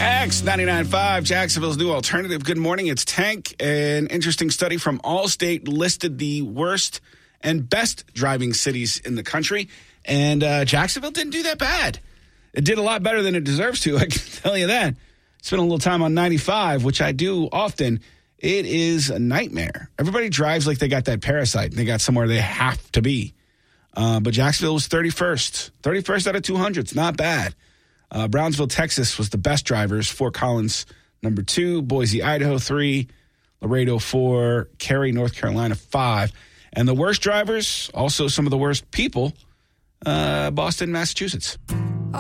X99.5, Jacksonville's new alternative. Good morning. It's Tank. An interesting study from Allstate listed the worst and best driving cities in the country. And Jacksonville didn't do that bad. It did a lot better than it deserves to, I can tell you that. Spent a little time on 95, which I do often. It is a nightmare. Everybody drives like they got that parasite and they got somewhere they have to be. But Jacksonville was 31st. 31st out of 200. It's not bad. Brownsville, Texas was the best drivers. Fort Collins, number 2. Boise, Idaho, 3. Laredo, 4. Cary, North Carolina, 5. And the worst drivers, also some of the worst people, Boston, Massachusetts.